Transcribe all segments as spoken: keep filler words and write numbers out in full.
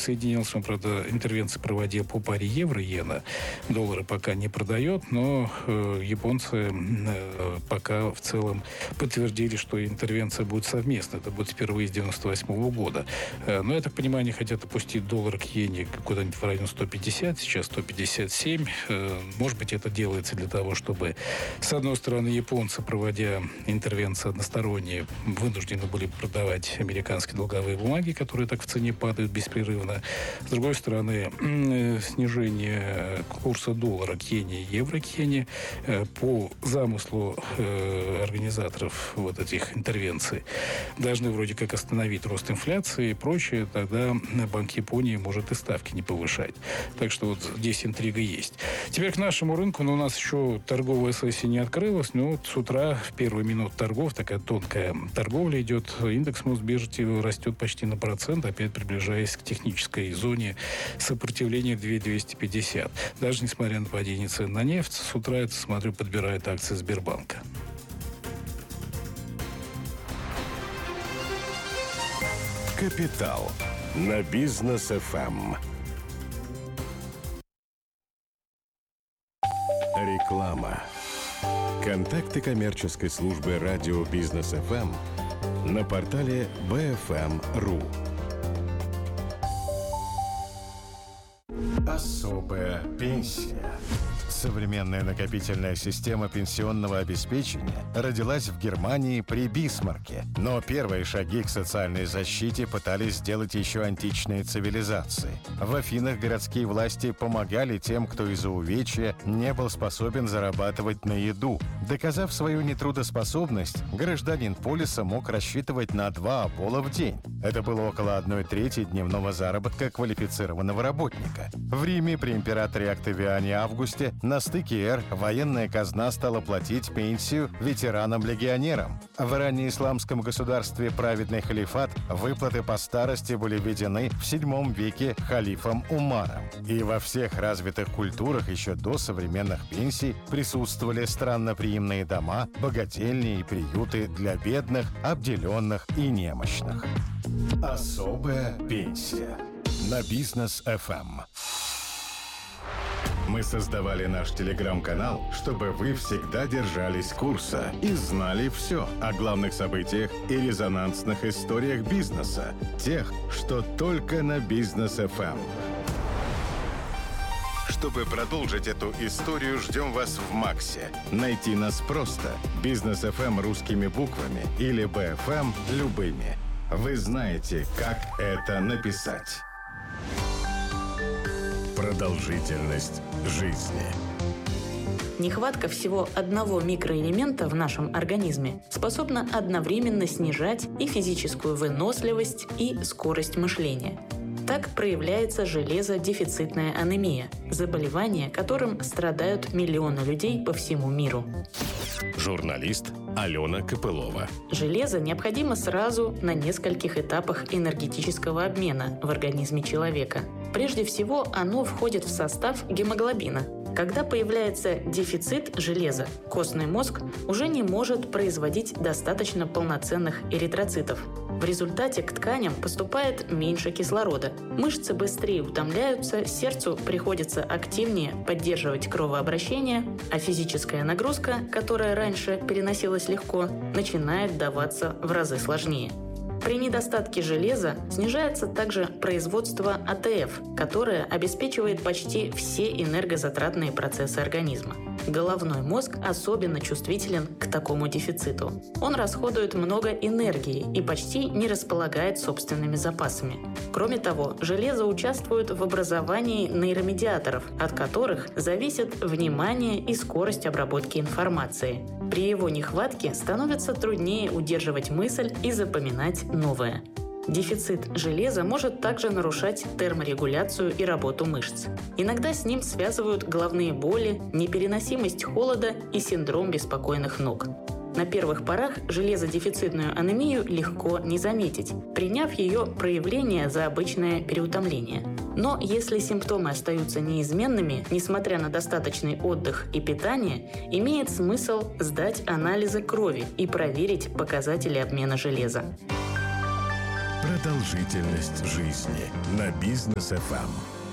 присоединился. Он, правда, интервенции проводил по паре евро-иена. Доллары пока не продает, но э, японцы э, пока в целом подтвердили, что интервенция будет совместной. Это будет впервые с девяносто восьмого года. Э, но, я так понимаю, они хотят опустить доллар к иене куда-нибудь в районе сто пятьдесят, сейчас сто пятьдесят семь. Э, может быть, это делается для того, чтобы, с одной стороны, японцы, проводя интервенции односторонние, вынуждены были продавать американские долговые бумаги, которые так в цене падают беспрерывно. С другой стороны, снижение курса доллара к иене и евро к иене по замыслу организаторов вот этих интервенций должны вроде как остановить рост инфляции и прочее. Тогда Банк Японии может и ставки не повышать. Так что вот здесь интрига есть. Теперь к нашему рынку. Но у нас еще торговая сессия не открылась, но вот с утра в первые минуты торгов такая тонкая торговля идет. Индекс Мосбиржи растет почти на процент, опять приближаясь к технической зоне сопротивления две тысячи двести пятьдесят. Даже несмотря на падение цен на нефть, с утра, это, смотрю, подбирает акции Сбербанка. Капитал на Бизнес эф эм. Реклама. Контакты коммерческой службы радио Бизнес эф эм на портале би эф эм точка ру. Особая пенсия. Современная накопительная система пенсионного обеспечения родилась в Германии при Бисмарке, но первые шаги к социальной защите пытались сделать еще античные цивилизации. В Афинах городские власти помогали тем, кто из-за увечья не был способен зарабатывать на еду. Доказав свою нетрудоспособность, гражданин полиса мог рассчитывать на два обола в день. Это было около одной трети дневного заработка квалифицированного работника. В Риме при императоре Октавиане Августе на стыке эр военная казна стала платить пенсию ветеранам-легионерам. В раннеисламском государстве праведный халифат выплаты по старости были введены в седьмом веке халифом Умаром. И во всех развитых культурах еще до современных пенсий присутствовали странноприимные дома, богательни и приюты для бедных, обделенных и немощных. Особая пенсия на Бизнес эф эм. Мы создавали наш телеграм-канал, чтобы вы всегда держались курса и знали все о главных событиях и резонансных историях бизнеса, тех, что только на Бизнес эф эм. Чтобы продолжить эту историю, ждем вас в Максе. Найти нас просто. Бизнес эф эм русскими буквами или би эф эм любыми. Вы знаете, как это написать. Продолжительность жизни. Нехватка всего одного микроэлемента в нашем организме способна одновременно снижать и физическую выносливость, и скорость мышления. Так проявляется железодефицитная анемия, заболевание, которым страдают миллионы людей по всему миру. Журналист Алена Копылова. Железо необходимо сразу на нескольких этапах энергетического обмена в организме человека. Прежде всего, оно входит в состав гемоглобина. Когда появляется дефицит железа, костный мозг уже не может производить достаточно полноценных эритроцитов. В результате к тканям поступает меньше кислорода. Мышцы быстрее утомляются, сердцу приходится активнее поддерживать кровообращение, а физическая нагрузка, которая раньше переносилась легко, начинает даваться в разы сложнее. При недостатке железа снижается также производство а тэ эф, которое обеспечивает почти все энергозатратные процессы организма. Головной мозг особенно чувствителен к такому дефициту. Он расходует много энергии и почти не располагает собственными запасами. Кроме того, железо участвует в образовании нейромедиаторов, от которых зависит внимание и скорость обработки информации. При его нехватке становится труднее удерживать мысль и запоминать новое. Дефицит железа может также нарушать терморегуляцию и работу мышц. Иногда с ним связывают головные боли, непереносимость холода и синдром беспокойных ног. На первых порах железодефицитную анемию легко не заметить, приняв ее проявление за обычное переутомление. Но если симптомы остаются неизменными, несмотря на достаточный отдых и питание, имеет смысл сдать анализы крови и проверить показатели обмена железа. Продолжительность жизни на Бизнес эф эм.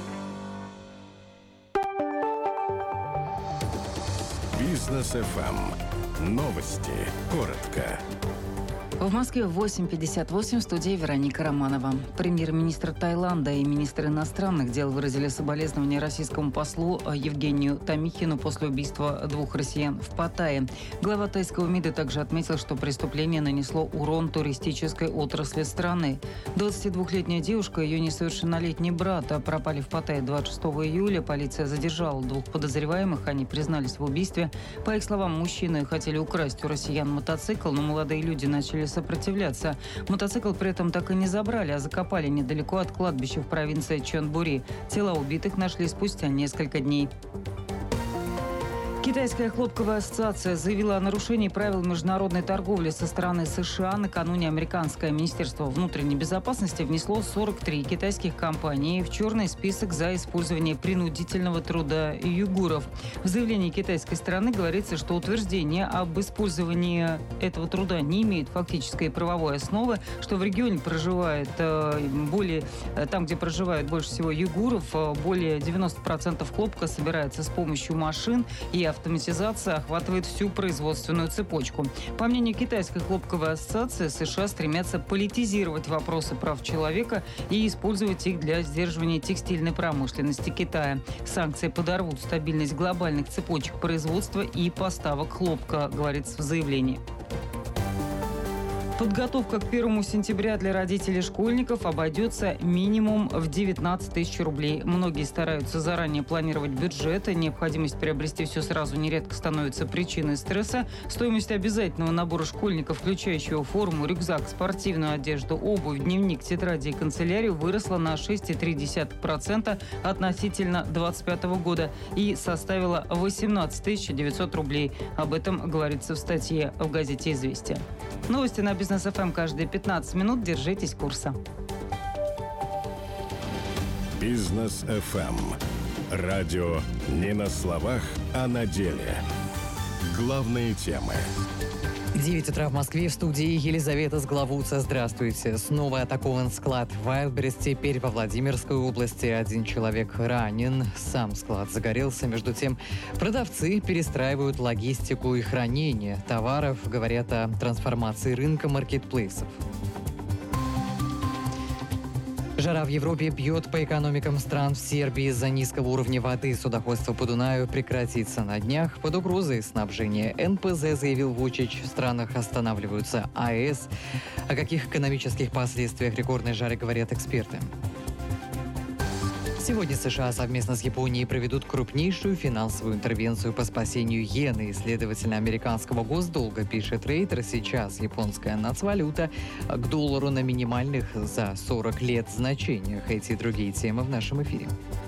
Бизнес эф эм. Новости. Коротко. В Москве в восемь пятьдесят восемь в студии Вероника Романова. Премьер-министр Таиланда и министр иностранных дел выразили соболезнования российскому послу Евгению Томихину после убийства двух россиян в Паттайе. Глава тайского МИДа также отметил, что преступление нанесло урон туристической отрасли страны. двадцатидвухлетняя девушка и ее несовершеннолетний брат пропали в Паттайе двадцать шестого июля. Полиция задержала двух подозреваемых. Они признались в убийстве. По их словам, мужчины хотели украсть у россиян мотоцикл, но молодые люди начали сопротивляться. Мотоцикл при этом так и не забрали, а закопали недалеко от кладбища в провинции Чонбури. Тела убитых нашли спустя несколько дней. Китайская хлопковая ассоциация заявила о нарушении правил международной торговли со стороны США. Накануне американское министерство внутренней безопасности внесло сорок три китайских компании в черный список за использование принудительного труда юйгуров. В заявлении китайской стороны говорится, что утверждение об использовании этого труда не имеет фактической и правовой основы, что в регионе проживает более, там, где проживает больше всего юйгуров, более девяносто процентов хлопка собирается с помощью машин, и автоматизация охватывает всю производственную цепочку. По мнению Китайской хлопковой ассоциации, США стремятся политизировать вопросы прав человека и использовать их для сдерживания текстильной промышленности Китая. Санкции подорвут стабильность глобальных цепочек производства и поставок хлопка, говорится в заявлении. Подготовка к первому сентября для родителей школьников обойдется минимум в девятнадцать тысяч рублей. Многие стараются заранее планировать бюджет. Необходимость приобрести все сразу нередко становится причиной стресса. Стоимость обязательного набора школьников, включающего форму, рюкзак, спортивную одежду, обувь, дневник, тетради и канцелярию, выросла на шесть целых три десятых процента относительно двадцать пятого года и составила восемнадцать тысяч девятьсот рублей. Об этом говорится в статье в газете «Известия». Новости на Бизнес эф эм каждые пятнадцать минут. Держитесь курса. Бизнес эф эм. Радио не на словах, а на деле. Главные темы. девять утра в Москве, в студии Елизавета Сглавуца. Здравствуйте. Снова атакован склад в Wildberries. Теперь во Владимирской области один человек ранен. Сам склад загорелся. Между тем, продавцы перестраивают логистику и хранение товаров. Говорят о трансформации рынка маркетплейсов. Жара в Европе бьет по экономикам стран. В Сербии из-за низкого уровня воды судоходство по Дунаю прекратится на днях. Под угрозой снабжения эн пэ зэ, заявил Вучич. В странах останавливаются а э эс. О каких экономических последствиях рекордной жары говорят эксперты? Сегодня США совместно с Японией проведут крупнейшую финансовую интервенцию по спасению иены и, следовательно, американского госдолга, пишет Рейтер. Сейчас японская нацвалюта к доллару на минимальных за сорок лет значениях. Эти и другие темы в нашем эфире.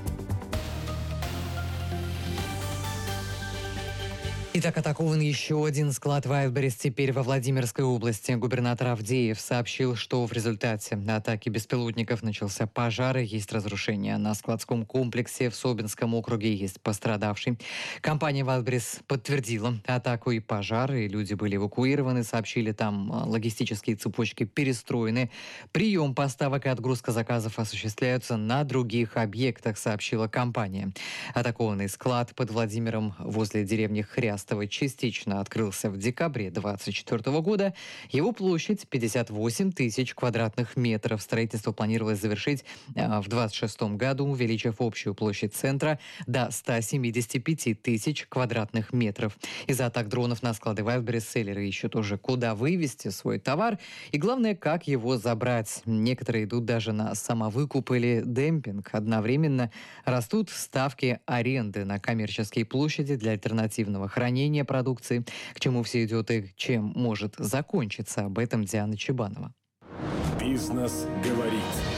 Итак, атакован еще один склад в Wildberries, теперь во Владимирской области. Губернатор Авдеев сообщил, что в результате атаки беспилотников начался пожар, есть разрушения на складском комплексе. В Собинском округе есть пострадавший. Компания Wildberries подтвердила атаку и пожар, и люди были эвакуированы. Сообщили, там логистические цепочки перестроены. Прием поставок и отгрузка заказов осуществляются на других объектах, сообщила компания. Атакованный склад под Владимиром возле деревни Хряст частично открылся в декабре двадцать четвёртого года. Его площадь пятьдесят восемь тысяч квадратных метров. Строительство планировалось завершить в двадцать шестом году, увеличив общую площадь центра до ста семидесяти пяти тысяч квадратных метров. Из-за атак дронов на склады Wildberries селлеры ищут уже, куда вывести свой товар и, главное, как его забрать. Некоторые идут даже на самовыкуп или демпинг. Одновременно растут ставки аренды на коммерческие площади для альтернативного хранения продукции. К чему все идет и чем может закончиться, об этом Диана Чебанова. Бизнес говорит.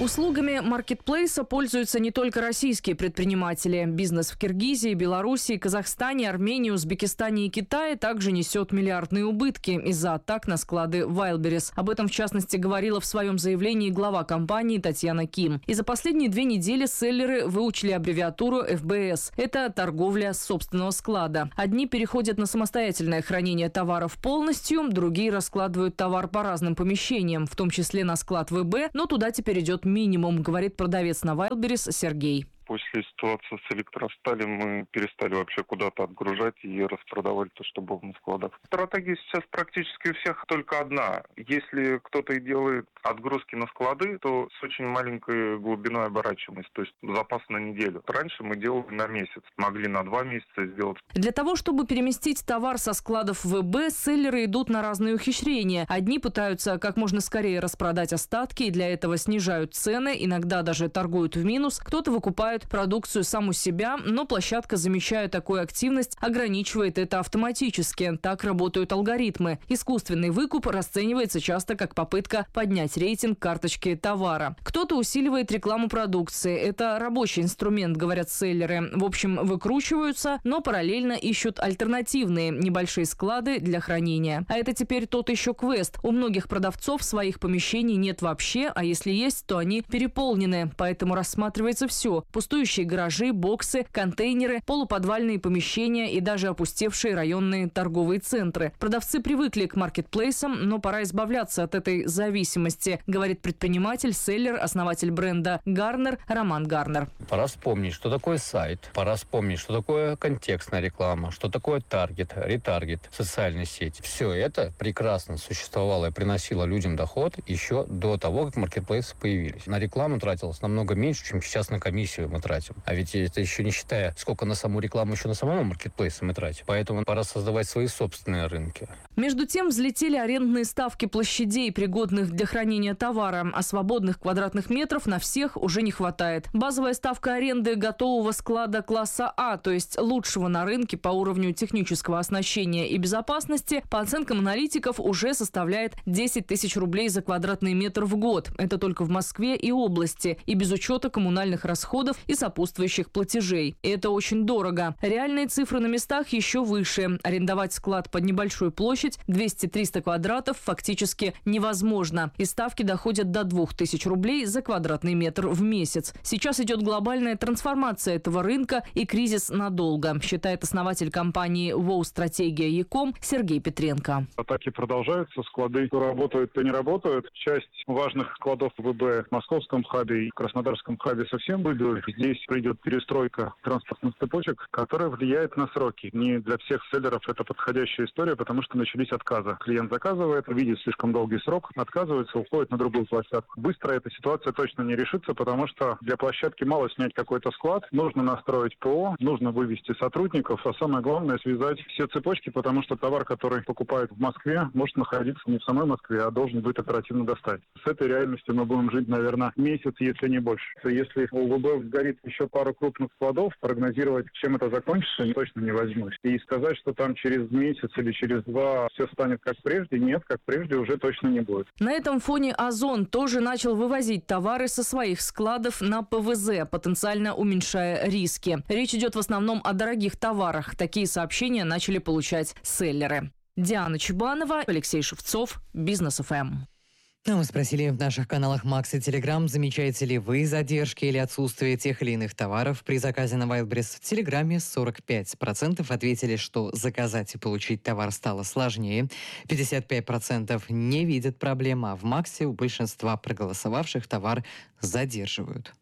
Услугами маркетплейса пользуются не только российские предприниматели. Бизнес в Киргизии, Белоруссии, Казахстане, Армении, Узбекистане и Китае также несет миллиардные убытки из-за атак на склады Wildberries. Об этом, в частности, говорила в своем заявлении глава компании Татьяна Ким. И за последние две недели селлеры выучили аббревиатуру эф бэ эс. Это торговля с собственного склада. Одни переходят на самостоятельное хранение товаров полностью, другие раскладывают товар по разным помещениям, в том числе на склад вэ бэ, но туда теперь идет минимум, говорит продавец на Wildberries Сергей. После ситуации с электросталью мы перестали вообще куда-то отгружать и распродавали то, что было на складах. Стратегия сейчас практически у всех только одна. Если кто-то и делает отгрузки на склады, то с очень маленькой глубиной оборачиваемости, то есть запас на неделю. Раньше мы делали на месяц, могли на два месяца сделать. Для того, чтобы переместить товар со складов вэ бэ, селлеры идут на разные ухищрения. Одни пытаются как можно скорее распродать остатки и для этого снижают цены, иногда даже торгуют в минус. Кто-то выкупает продукцию сам у себя, но площадка, замечая такую активность, ограничивает это автоматически. Так работают алгоритмы. Искусственный выкуп расценивается часто как попытка поднять рейтинг карточки товара. Кто-то усиливает рекламу продукции. Это рабочий инструмент, говорят селлеры. В общем, выкручиваются, но параллельно ищут альтернативные небольшие склады для хранения. А это теперь тот еще квест. У многих продавцов своих помещений нет вообще, а если есть, то они переполнены. Поэтому рассматривается все. Пустующие гаражи, боксы, контейнеры, полуподвальные помещения и даже опустевшие районные торговые центры. Продавцы привыкли к маркетплейсам, но пора избавляться от этой зависимости, говорит предприниматель, селлер, основатель бренда Гарнер Роман Гарнер. Пора вспомнить, что такое сайт, пора вспомнить, что такое контекстная реклама, что такое таргет, ретаргет, социальные сети. Все это прекрасно существовало и приносило людям доход еще до того, как маркетплейсы появились. На рекламу тратилось намного меньше, чем сейчас на комиссию мы тратим. А ведь это еще не считая, сколько на саму рекламу еще на самом маркетплейсе мы тратим. Поэтому пора создавать свои собственные рынки. Между тем взлетели арендные ставки площадей, пригодных для хранения товара, а свободных квадратных метров на всех уже не хватает. Базовая ставка аренды готового склада класса А, то есть лучшего на рынке по уровню технического оснащения и безопасности, по оценкам аналитиков, уже составляет десять тысяч рублей за квадратный метр в год. Это только в Москве и области, и без учета коммунальных расходов и сопутствующих платежей. И это очень дорого. Реальные цифры на местах еще выше. Арендовать склад под небольшую площадь, двести-триста квадратов, фактически невозможно. И ставки доходят до двух тысяч рублей за квадратный метр в месяц. Сейчас идет глобальная трансформация этого рынка и кризис надолго, считает основатель компании ВОУ «Стратегия Яком» Сергей Петренко. Атаки продолжаются, склады то работают, то не работают. Часть важных складов вэ бэ в московском хабе и краснодарском хабе совсем выделили. Здесь придет перестройка транспортных цепочек, которая влияет на сроки. Не для всех селлеров это подходящая история, потому что начались отказы. Клиент заказывает, видит слишком долгий срок, отказывается, уходит на другую площадку. Быстро эта ситуация точно не решится, потому что для площадки мало снять какой-то склад, нужно настроить ПО, нужно вывести сотрудников, а самое главное связать все цепочки, потому что товар, который покупают в Москве, может находиться не в самой Москве, а должен быть оперативно достать. С этой реальностью мы будем жить, наверное, месяц, если не больше. Если у вэ бэ сгорит еще пару крупных складов, прогнозировать, чем это закончится, точно не возьмусь. И сказать, что там через месяц или через два все станет как прежде, нет, как прежде уже точно не будет. На этом фоне Озон тоже начал вывозить товары со своих складов на пэ вэ зэ, потенциально уменьшая риски. Речь идет в основном о дорогих товарах. Такие сообщения начали получать селлеры. Диана Чубанова, Алексей Шевцов, Бизнес эф эм. Ну, мы спросили в наших каналах Макс и Телеграм, замечаете ли вы задержки или отсутствие тех или иных товаров при заказе на Wildberries. В Телеграме сорок пять процентов ответили, что заказать и получить товар стало сложнее. пятьдесят пять процентов не видят проблем, а в Максе у большинства проголосовавших товар задерживают.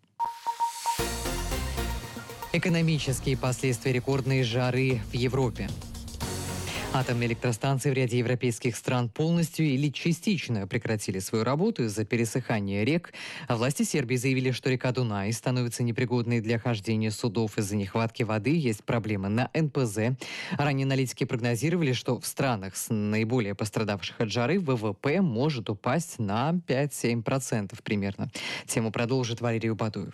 Экономические последствия рекордной жары в Европе. Атомные электростанции в ряде европейских стран полностью или частично прекратили свою работу из-за пересыхания рек. А власти Сербии заявили, что река Дунай становится непригодной для хождения судов из-за нехватки воды. Есть проблемы на эн пэ зэ. Ранее аналитики прогнозировали, что в странах, с наиболее пострадавших от жары, вэ вэ пэ может упасть на пять-семь процентов примерно. Тему продолжит Валерий Убадуев.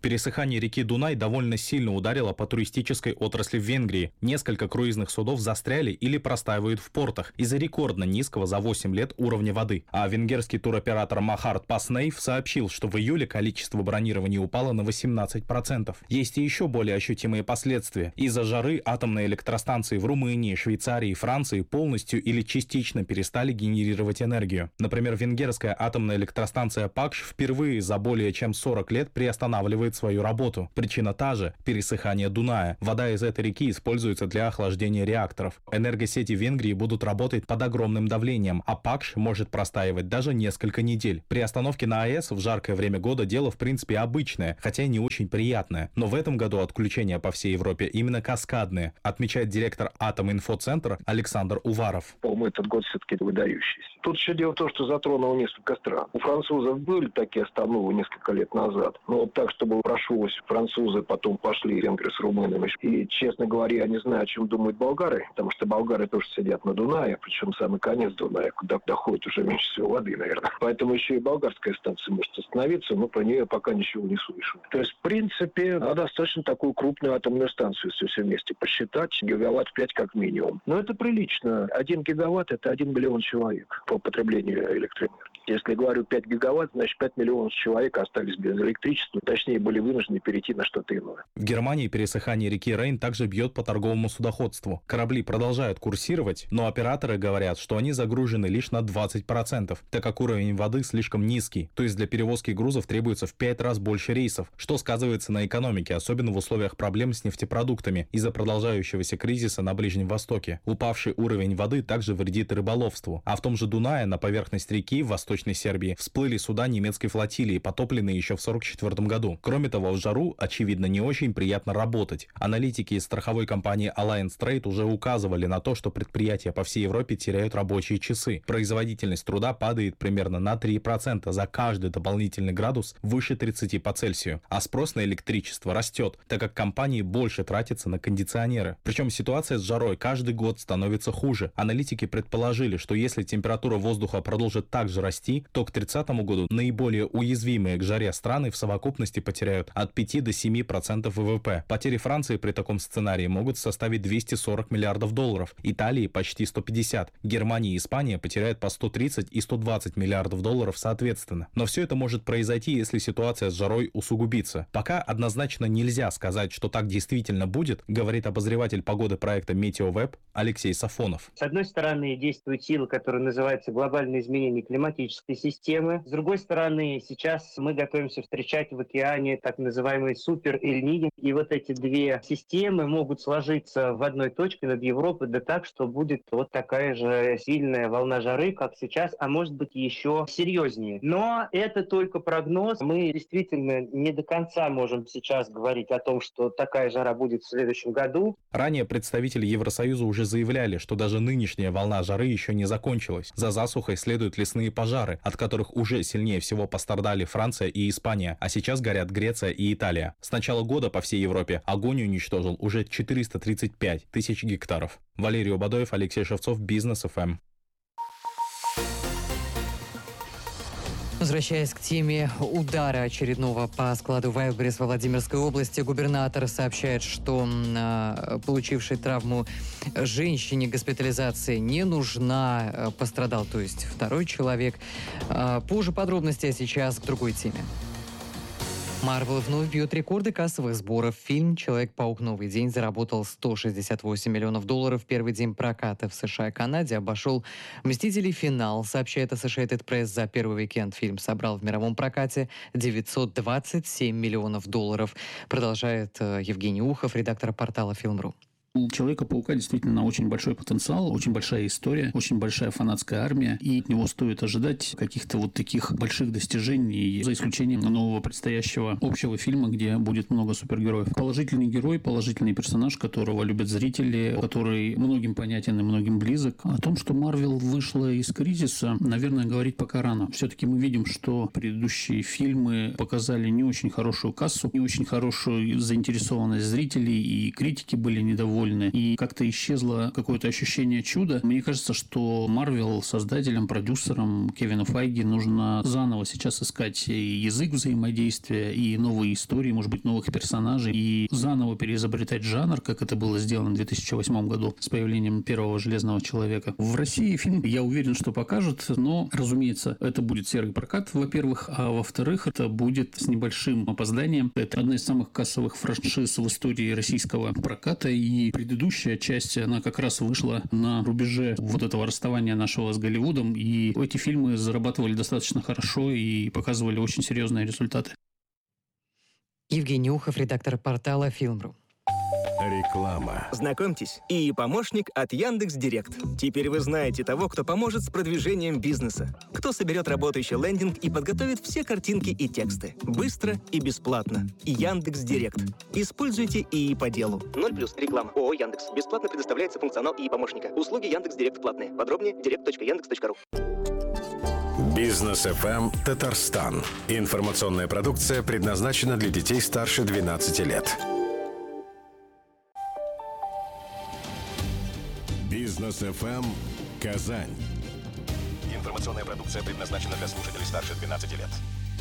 Пересыхание реки Дунай довольно сильно ударило по туристической отрасли в Венгрии. Несколько круизных судов застряли или простаивают в портах из-за рекордно низкого за восемь лет уровня воды. А венгерский туроператор Махарт Паснейв сообщил, что в июле количество бронирований упало на восемнадцать процентов. Есть и еще более ощутимые последствия. Из-за жары атомные электростанции в Румынии, Швейцарии и Франции полностью или частично перестали генерировать энергию. Например, венгерская атомная электростанция Пакш впервые за более чем сорок лет приостанавливает свою работу. Причина та же – пересыхание Дуная. Вода из этой реки используется для охлаждения реакторов. Энергосети Венгрии будут работать под огромным давлением, а Пакш может простаивать даже несколько недель. При остановке на АЭС в жаркое время года дело в принципе обычное, хотя и не очень приятное. Но в этом году отключения по всей Европе именно каскадные, отмечает директор Атоминфоцентра Александр Уваров. По-моему, этот год все-таки выдающийся. Тут еще дело в том, что затронуло несколько стран. У французов были такие остановы несколько лет назад. Но вот так, чтобы прошлось, французы потом пошли, венгры с румынами. И, честно говоря, я не знаю, о чем думают болгары, потому что болгары тоже сидят на Дунае, причем самый конец Дуная, куда доходит уже меньше всего воды, наверное. Поэтому еще и болгарская станция может остановиться, но про нее пока ничего не слышу. То есть, в принципе, надо достаточно такую крупную атомную станцию, если все вместе посчитать, гигаватт пять как минимум. Но это прилично. Один гигаватт – это один миллион человек по потреблению электроэнергии. Если говорю пять гигаватт, значит пять миллионов человек остались без электричества, точнее были вынуждены перейти на что-то иное. В Германии пересыхание реки Рейн также бьет по торговому судоходству. Корабли продолжают курсировать, но операторы говорят, что они загружены лишь на двадцать процентов, так как уровень воды слишком низкий, то есть для перевозки грузов требуется в пять раз больше рейсов, что сказывается на экономике, особенно в условиях проблем с нефтепродуктами из-за продолжающегося кризиса на Ближнем Востоке. Упавший уровень воды также вредит рыболовству, а в том же Дунае на поверхность реки в Восточной Сербии всплыли суда немецкой флотилии, потопленные еще в сорок четвёртом году. Кроме того, в жару, очевидно, не очень приятно работать. Аналитики из страховой компании Alliance Trade уже указывали на то, что предприятия по всей Европе теряют рабочие часы. Производительность труда падает примерно на три процента за каждый дополнительный градус выше тридцати по Цельсию, а спрос на электричество растет, так как компании больше тратятся на кондиционеры. Причем ситуация с жарой каждый год становится хуже. Аналитики предположили, что если температура воздуха продолжит также расти, то к тридцатому году наиболее уязвимые к жаре страны в совокупности потеряют от пяти до семи процентов ВВП. Потери Франции при таком сценарии могут составить двести сорок миллиардов долларов, Италии почти сто пятьдесят, Германия и Испания потеряют по сто тридцать и сто двадцать миллиардов долларов соответственно. Но все это может произойти, если ситуация с жарой усугубится. Пока однозначно нельзя сказать, что так действительно будет, говорит обозреватель погоды проекта Метеовеб Алексей Сафонов. С одной стороны, действует сила, которая называется глобальное изменение климатической системы. С другой стороны, сейчас мы готовимся встречать в океане так называемый супер Эль-Ниньо. И вот эти две системы могут сложиться в одной точке над Европой, да так, что будет вот такая же сильная волна жары, как сейчас, а может быть еще серьезнее. Но это только прогноз. Мы действительно не до конца можем сейчас говорить о том, что такая жара будет в следующем году. Ранее представители Евросоюза уже заявляли, что даже нынешняя волна жары еще не закончилась. За засухой следуют лесные пожары, от которых уже сильнее всего пострадали Франция и Испания, а сейчас горят Греция и Италия. С начала года по всей Европе огонь уничтожил уже четыреста тридцать пять тысяч гектаров. Валерий Обадоев, Алексей Шевцов, Бизнес эф эм. Возвращаясь к теме удара очередного по складу Wildberries во Владимирской области, губернатор сообщает, что э, получившей травму женщине госпитализация не нужна. Пострадал, то есть второй человек. Э, позже подробности, а сейчас к другой теме. Марвел вновь бьет рекорды кассовых сборов. Фильм «Человек-паук. Новый день» заработал сто шестьдесят восемь миллионов долларов. В первый день проката в США и Канаде обошел «Мстители. Финал». Сообщает Associated Press, за первый уикенд фильм собрал в мировом прокате девятьсот двадцать семь миллионов долларов. Продолжает Евгений Ухов, редактор портала «Фильм.ру». У Человека-паука действительно очень большой потенциал, очень большая история, очень большая фанатская армия, и от него стоит ожидать каких-то вот таких больших достижений, за исключением нового предстоящего общего фильма, где будет много супергероев. Положительный герой, положительный персонаж, которого любят зрители, который многим понятен и многим близок. О том, что Марвел вышла из кризиса, наверное, говорить пока рано. Все-таки мы видим, что предыдущие фильмы показали не очень хорошую кассу, не очень хорошую заинтересованность зрителей, и критики были недовольны. недовольны, и как-то исчезло какое-то ощущение чуда. Мне кажется, что Marvel, создателям, продюсерам Кевину Файги нужно заново сейчас искать и язык взаимодействия, и новые истории, может быть, новых персонажей, и заново переизобретать жанр, как это было сделано в две тысячи восьмом году с появлением первого «Железного человека». В России фильм, я уверен, что покажут, но, разумеется, это будет серый прокат, во-первых, а во-вторых, это будет с небольшим опозданием. Это одна из самых кассовых франшиз в истории российского проката, и предыдущая часть, она как раз вышла на рубеже вот этого расставания нашего с Голливудом, и эти фильмы зарабатывали достаточно хорошо и показывали очень серьезные результаты. Евгений Ухов, редактор портала Film.ru. Реклама. Знакомьтесь, и помощник от Яндекс.Директ. Теперь вы знаете того, кто поможет с продвижением бизнеса. Кто соберет работающий лендинг и подготовит все картинки и тексты. Быстро и бесплатно. Яндекс.Директ. Используйте ИИ по делу. ноль плюс реклама. ООО Яндекс. Бесплатно предоставляется функционал ИИ помощника. Услуги Яндекс.Директ платные. Подробнее директ точка яндекс точка ру. Бизнес эф эм Татарстан. Информационная продукция предназначена для детей старше двенадцати лет. Бизнес эф эм Казань. Информационная продукция предназначена для слушателей старше двенадцати лет.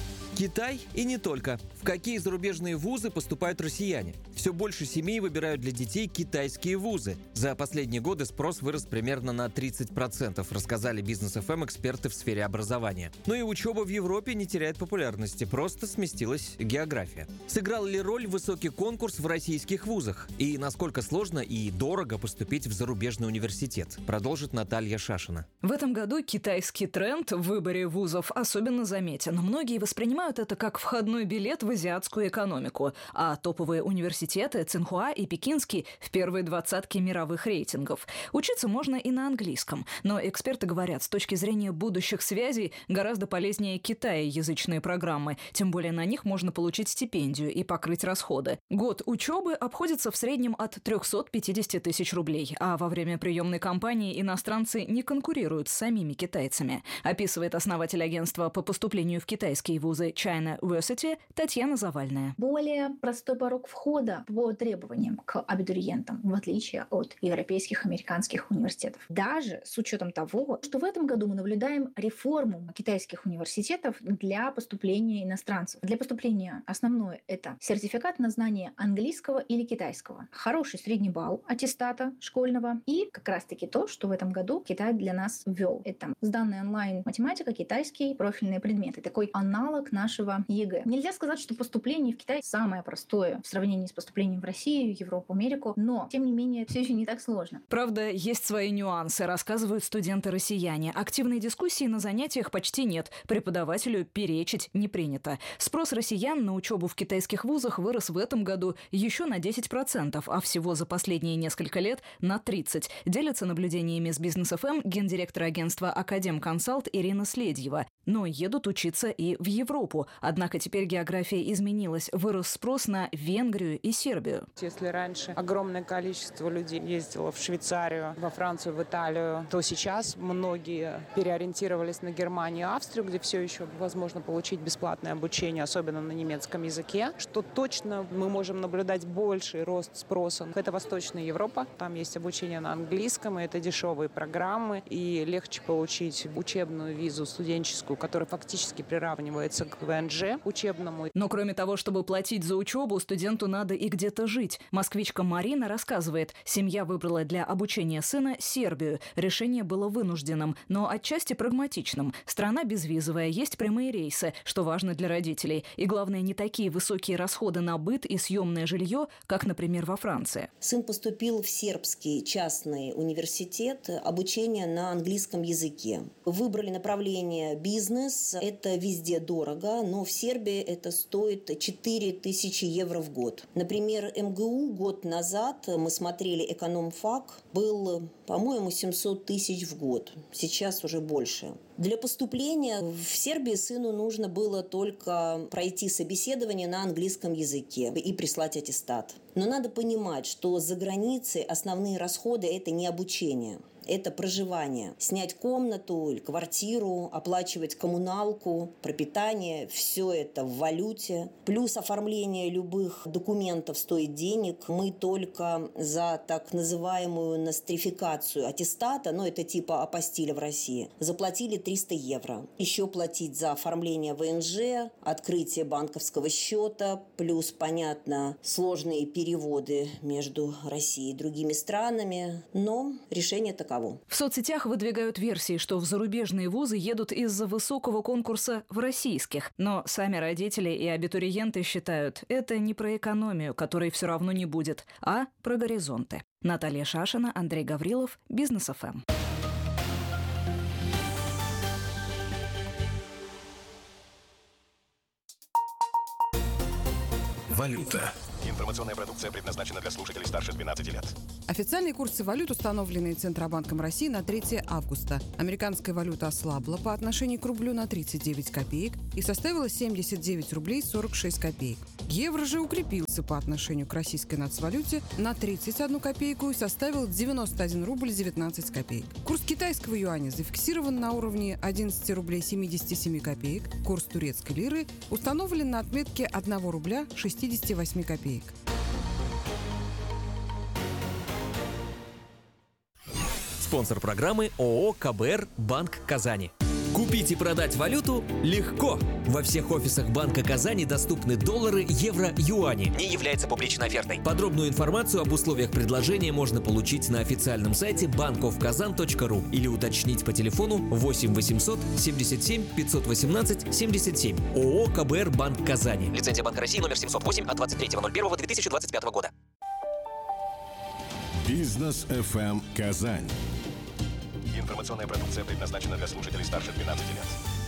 Китай и не только. В какие зарубежные вузы поступают россияне? Все больше семей выбирают для детей китайские вузы. За последние годы спрос вырос примерно на тридцать процентов, рассказали Бизнес эф эм эксперты в сфере образования. Но и учеба в Европе не теряет популярности, просто сместилась география. Сыграл ли роль высокий конкурс в российских вузах? И насколько сложно и дорого поступить в зарубежный университет? Продолжит Наталья Шашина. В этом году китайский тренд в выборе вузов особенно заметен. Многие воспринимают это как входной билет в азиатскую экономику, а топовые университеты Цинхуа и Пекинский в первой двадцатке мировых рейтингов. Учиться можно и на английском, но эксперты говорят, с точки зрения будущих связей гораздо полезнее китаеязычные программы, тем более на них можно получить стипендию и покрыть расходы. Год учебы обходится в среднем от триста пятьдесят тысяч рублей, а во время приемной кампании иностранцы не конкурируют с самими китайцами, описывает основатель агентства по поступлению в китайские вузы China Versity Татьяна Завальная. Более простой порог входа по требованиям к абитуриентам, в отличие от европейских, американских университетов. Даже с учетом того, что в этом году мы наблюдаем реформу китайских университетов для поступления иностранцев. Для поступления основное – это сертификат на знание английского или китайского, хороший средний балл аттестата школьного и как раз-таки то, что в этом году Китай для нас ввел. Это сданная онлайн математика, китайский, профильные предметы. Такой аналог нашего ЕГЭ. Нельзя сказать, что поступление в Китай самое простое в сравнении с поступлением в Россию, Европу, Америку, но, тем не менее, все еще не так сложно. Правда, есть свои нюансы, рассказывают студенты-россияне. Активной дискуссии на занятиях почти нет. Преподавателю перечить не принято. Спрос россиян на учебу в китайских вузах вырос в этом году еще на десять процентов, а всего за последние несколько лет на тридцать процентов. Делится наблюдениями с Бизнес эф эм гендиректор агентства Академконсалт Ирина Следьева. Но едут учиться и в Европу. Однако теперь география изменилась. Вырос спрос на Венгрию и Сербию. Если раньше огромное количество людей ездило в Швейцарию, во Францию, в Италию, то сейчас многие переориентировались на Германию и Австрию, где все еще возможно получить бесплатное обучение, особенно на немецком языке. Что точно мы можем наблюдать больший рост спроса. Это Восточная Европа. Там есть обучение на английском, и это дешевые программы, и легче получить учебную визу студенческую, которая фактически приравнивается к вэ эн жэ учебному. Но кроме того, чтобы платить за учебу, студенту надо и где-то жить. Москвичка Марина рассказывает, семья выбрала для обучения сына Сербию. Решение было вынужденным, но отчасти прагматичным. Страна безвизовая, есть прямые рейсы, что важно для родителей. И главное, не такие высокие расходы на быт и съемное жилье, как, например, во Франции. Сын поступил в сербский частный университет, обучение на английском языке. Выбрали направление бизнес. Бизнес – это везде дорого, но в Сербии это стоит четыре тысячи евро в год. Например, эм гэ у год назад, мы смотрели экономфак, был, по-моему, семьсот тысяч в год. Сейчас уже больше. Для поступления в Сербии сыну нужно было только пройти собеседование на английском языке и прислать аттестат. Но надо понимать, что за границей основные расходы – это не обучение. – это проживание. Снять комнату или квартиру, оплачивать коммуналку, пропитание – все это в валюте. Плюс оформление любых документов стоит денег. Мы только за так называемую нострификацию аттестата, ну это типа апостиля в России, заплатили триста евро. Еще платить за оформление вэ эн жэ, открытие банковского счета, плюс, понятно, сложные переводы между Россией и другими странами, но решение таково. В соцсетях выдвигают версии, что в зарубежные вузы едут из-за высокого конкурса в российских. Но сами родители и абитуриенты считают, это не про экономию, которой все равно не будет, а про горизонты. Наталья Шашина, Андрей Гаврилов, Бизнес эф эм. Валюта. Информационная продукция предназначена для слушателей старше двенадцати лет. Официальные курсы валют, установленные Центробанком России на третье августа. Американская валюта ослабла по отношению к рублю на тридцать девять копеек и составила семьдесят девять рублей сорок шесть копеек. Евро же укрепился по отношению к российской нацвалюте на тридцать одну копейку и составил девяносто один рубль девятнадцать копеек. Курс китайского юаня зафиксирован на уровне одиннадцать рублей семьдесят семь копеек. Курс турецкой лиры установлен на отметке один рубля шестьдесят восемь копеек. Спонсор программы ООО ка бэ эр «Банк Казани». Купить и продать валюту легко. Во всех офисах Банка Казани доступны доллары, евро, юани. Не является публичной офертой. Подробную информацию об условиях предложения можно получить на официальном сайте банков казан точка ру или уточнить по телефону восемь восемьсот семьдесят семь пятьсот восемнадцать семьдесят семь. ООО ка бэ эр «Банк Казани». Лицензия Банка России номер семьсот восемь от двадцать третьего ноль первого две тысячи двадцать пятого года. Бизнес эф эм Казань. Информационная продукция предназначена для слушателей старше двенадцати лет.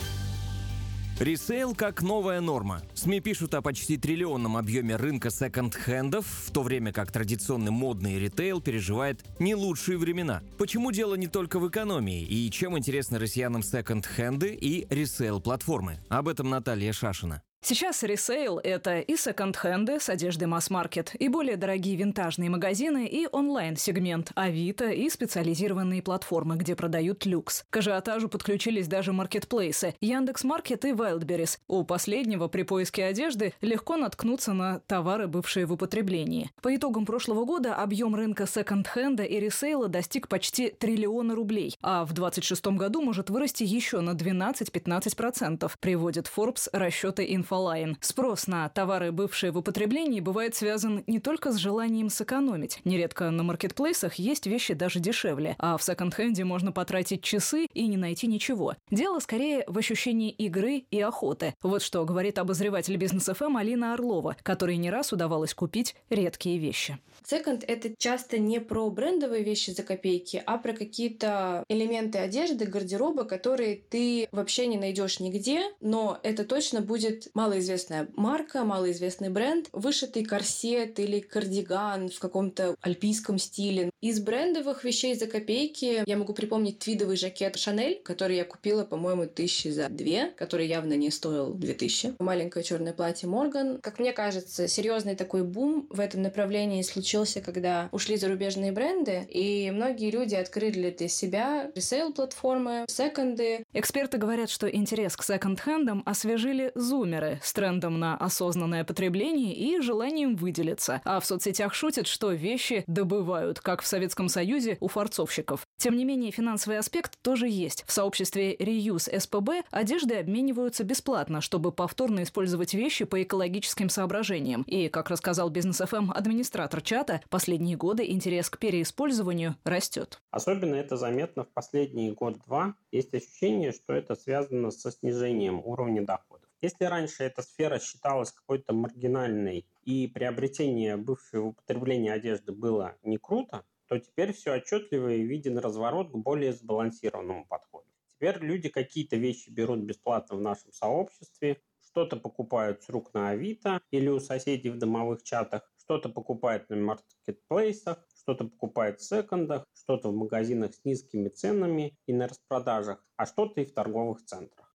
Ресейл как новая норма. СМИ пишут о почти триллионном объеме рынка секонд-хендов, в то время как традиционный модный ритейл переживает не лучшие времена. Почему дело не только в экономии и чем интересны россиянам секонд-хенды и ресейл-платформы? Об этом Наталья Шашина. Сейчас ресейл – это и секонд-хенды с одеждой масс-маркет, и более дорогие винтажные магазины, и онлайн-сегмент Авито, и специализированные платформы, где продают люкс. К ажиотажу подключились даже маркетплейсы – Яндекс.Маркет и Wildberries. У последнего при поиске одежды легко наткнуться на товары, бывшие в употреблении. По итогам прошлого года объем рынка секонд-хенда и ресейла достиг почти триллиона рублей, а в двадцать шестом году может вырасти еще на двенадцать-пятнадцать процентов, приводит Forbes расчеты инфо. Спрос на товары, бывшие в употреблении, бывает связан не только с желанием сэкономить. Нередко на маркетплейсах есть вещи даже дешевле, а в секонд-хенде можно потратить часы и не найти ничего. Дело скорее в ощущении игры и охоты. Вот что говорит обозреватель Бизнес эф эм Алина Орлова, которой не раз удавалось купить редкие вещи. Секонд — это часто не про брендовые вещи за копейки, а про какие-то элементы одежды, гардероба, которые ты вообще не найдешь нигде, но это точно будет малоизвестная марка, малоизвестный бренд, вышитый корсет или кардиган в каком-то альпийском стиле. Из брендовых вещей за копейки я могу припомнить твидовый жакет Шанель, который я купила, по-моему, тысячи за две, который явно не стоил две тысячи. Маленькое черное платье Морган. Как мне кажется, серьезный такой бум в этом направлении случился, когда ушли зарубежные бренды, и многие люди открыли для себя ресейл-платформы, секонды. Эксперты говорят, что интерес к секонд-хендам освежили зумеры с трендом на осознанное потребление и желанием выделиться. А в соцсетях шутят, что вещи добывают, как в Советском Союзе у форцовщиков. Тем не менее, финансовый аспект тоже есть. В сообществе Reuse эс пэ бэ одежды обмениваются бесплатно, чтобы повторно использовать вещи по экологическим соображениям. И, как рассказал Бизнес эф эм администратор чата, последние годы интерес к переиспользованию растет. Особенно это заметно в последние год-два. Есть ощущение, что это связано со снижением уровня доходов. Если раньше эта сфера считалась какой-то маргинальной и приобретение бывшей в употреблении одежды было не круто, то теперь все отчетливо и виден разворот к более сбалансированному подходу. Теперь люди какие-то вещи берут бесплатно в нашем сообществе, что-то покупают с рук на Авито или у соседей в домовых чатах, что-то покупает на маркетплейсах, что-то покупает в секондах, что-то в магазинах с низкими ценами и на распродажах, а что-то и в торговых центрах.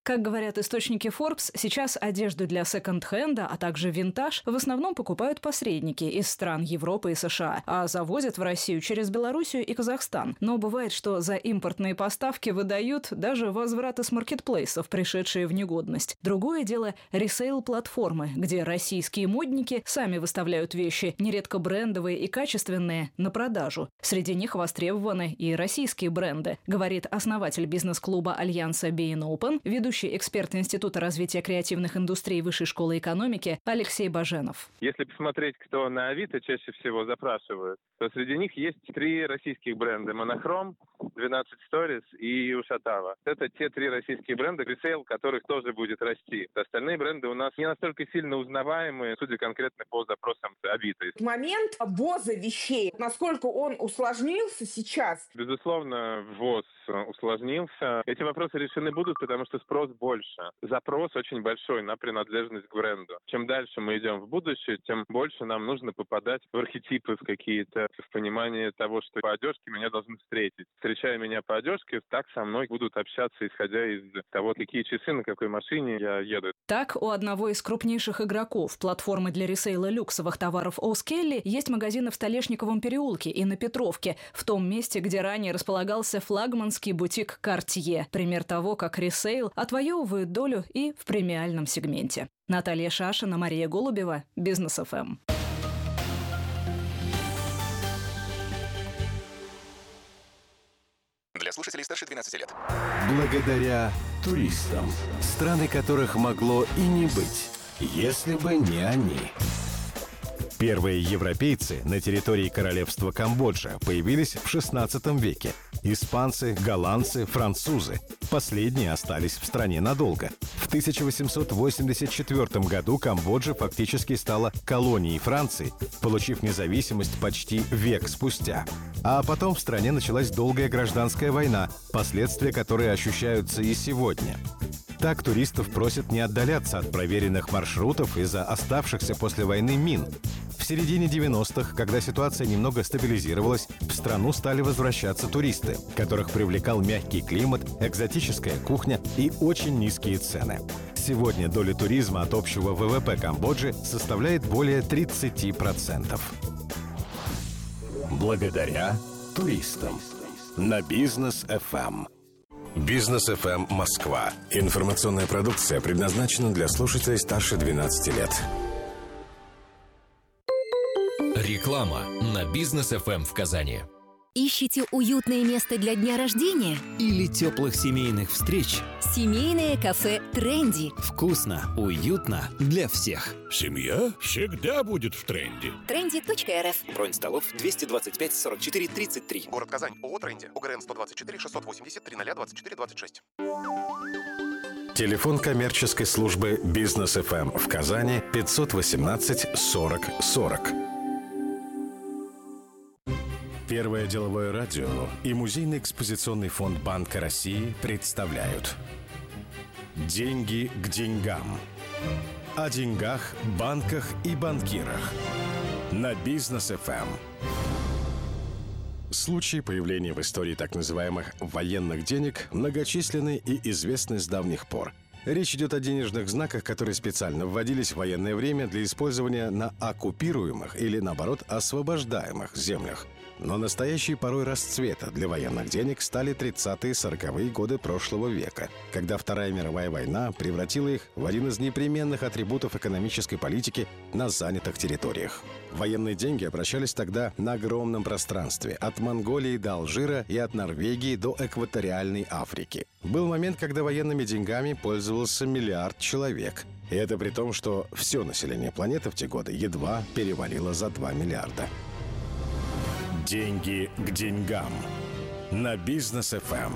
Как говорят источники Forbes, сейчас одежду для секонд-хенда, а также винтаж в основном покупают посредники из стран Европы и США, а завозят в Россию через Белоруссию и Казахстан. Но бывает, что за импортные поставки выдают даже возвраты с маркетплейсов, пришедшие в негодность. Другое дело – ресейл-платформы, где российские модники сами выставляют вещи, нередко брендовые и качественные, на продажу. Среди них востребованы и российские бренды, говорит основатель бизнес-клуба Альянса Be In Open, ведущий эксперт Института развития креативных индустрий Высшей школы экономики Алексей Баженов. Если посмотреть, кто на Авито чаще всего запрашивают, то среди них есть три российских бренда: Монохром, двенадцать Stories и Ушатава. Это те три российские бренда, ресейл которых тоже будет расти. Остальные бренды у нас не настолько сильно узнаваемые, судя конкретно по запросам Авито. Момент ввоза вещей, насколько он усложнился сейчас? Безусловно, ввоз усложнился. Эти вопросы решены будут, потому что спрос больше. Запрос очень большой на принадлежность к бренду. Чем дальше мы идем в будущее, тем больше нам нужно попадать в архетипы, в какие-то, в понимание того, что по одежке меня должны встретить. Встречая меня по одежке, так со мной будут общаться, исходя из того, какие часы, на какой машине я еду. Так, у одного из крупнейших игроков платформы для ресейла люксовых товаров О'Скелли есть магазины в Столешниковом переулке и на Петровке, в том месте, где ранее располагался флагманский бутик Cartier. Пример того, как ресейл отвоевывает долю и в премиальном сегменте. Наталья Шашина, Мария Голубева, Бизнес эф эм. Для слушателей старше двенадцати лет. Благодаря туристам, страны которых могло и не быть, если бы не они. Первые европейцы на территории королевства Камбоджа появились в шестнадцатом веке. Испанцы, голландцы, французы. Последние остались в стране надолго. В тысяча восемьсот восемьдесят четвёртом году Камбоджа фактически стала колонией Франции, получив независимость почти век спустя. А потом в стране началась долгая гражданская война, последствия которой ощущаются и сегодня. Так туристов просят не отдаляться от проверенных маршрутов из-за оставшихся после войны мин. В середине девяностых, когда ситуация немного стабилизировалась, в страну стали возвращаться туристы, которых привлекал мягкий климат, экзотическая кухня и очень низкие цены. Сегодня доля туризма от общего вэ вэ пэ Камбоджи составляет более тридцать процентов. Благодаря туристам. На Бизнес эф эм. Бизнес эф эм Москва. Информационная продукция предназначена для слушателей старше двенадцати лет. Реклама на Бизнес эф эм в Казани. Ищете уютное место для дня рождения? Или теплых семейных встреч? Семейное кафе «Тренди». Вкусно, уютно для всех. Семья всегда будет в тренде. тренди точка эр эф. Бронь столов двести двадцать пять сорок четыре тридцать три. Город Казань. ООО «Тренди». ОГРН сто двадцать четыре шестьсот восемьдесят тридцать двадцать четыре двадцать шесть. Телефон коммерческой службы Бизнес эф эм в Казани пятьсот восемнадцать сорок сорок. Первое деловое радио и Музейный экспозиционный фонд Банка России представляют «Деньги к деньгам». О деньгах, банках и банкирах. На Бизнес эф эм. Случаи появления в истории так называемых военных денег многочисленны и известны с давних пор. Речь идет о денежных знаках, которые специально вводились в военное время для использования на оккупируемых или, наоборот, освобождаемых землях. Но настоящей порой расцвета для военных денег стали тридцатые-сороковые годы прошлого века, когда Вторая мировая война превратила их в один из непременных атрибутов экономической политики на занятых территориях. Военные деньги обращались тогда на огромном пространстве, от Монголии до Алжира и от Норвегии до экваториальной Африки. Был момент, когда военными деньгами пользовался миллиард человек. И это при том, что все население планеты в те годы едва перевалило за два миллиарда. Деньги к деньгам. На Бизнес эф эм.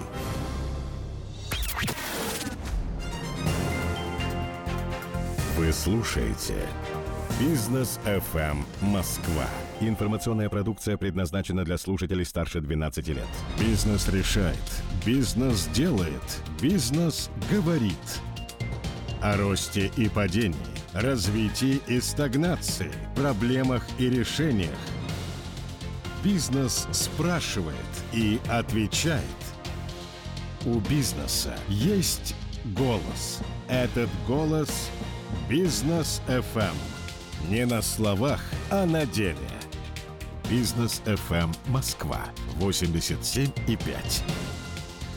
Вы слушаете Бизнес эф эм Москва. Информационная продукция предназначена для слушателей старше двенадцати лет. Бизнес решает. Бизнес делает. Бизнес говорит. О росте и падении, развитии и стагнации, проблемах и решениях. Бизнес спрашивает и отвечает. У бизнеса есть голос. Этот голос – Бизнес эф эм. Не на словах, а на деле. Бизнес эф эм Москва восемьдесят семь и пять.